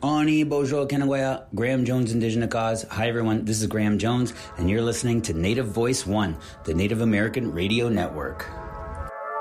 Ani Bojo Kenawaya, Graham Jones Indigenous Cause. Hi everyone, this is Graham Jones, and you're listening to Native Voice One, the Native American Radio Network.